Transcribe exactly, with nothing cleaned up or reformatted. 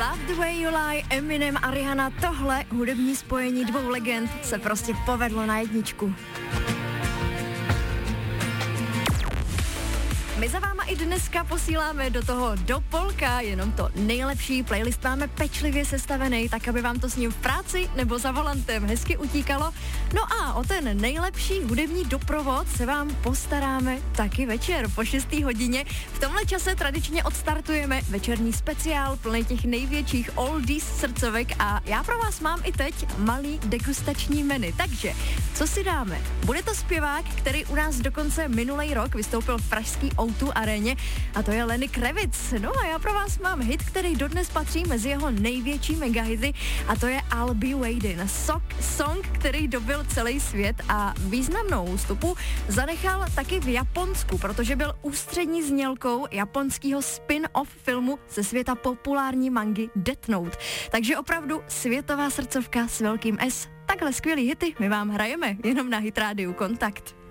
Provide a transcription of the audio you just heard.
Love the way you lie, Eminem a Rihanna, tohle hudební spojení dvou legend se prostě povedlo na jedničku. My za váma i dneska posíláme do toho do polka jenom to nejlepší. Playlist máme pečlivě sestavený, tak aby vám to s ním v práci nebo za volantem hezky utíkalo. No a o ten nejlepší hudební doprovod se vám postaráme taky večer po šesté hodině. V tomhle čase tradičně odstartujeme večerní speciál plný těch největších oldies srdcovek a já pro vás mám i teď malý degustační menu. Takže, co si dáme? Bude to zpěvák, který u nás dokonce minulý rok vystoupil v pražský ó dva aréně a to je Lenny Kravitz. No a já pro vás mám hit, který dodnes patří mezi jeho největší megahity a to je I'll Be Waiting. Sok, song, který dobil celý svět a významnou ústupu zanechal taky v Japonsku, protože byl ústřední znělkou japonského spin-off filmu ze světa populární mangy Death Note. Takže opravdu světová srdcovka s velkým S. Takhle skvělý hity my vám hrajeme jenom na Hit Rádiu Kontakt.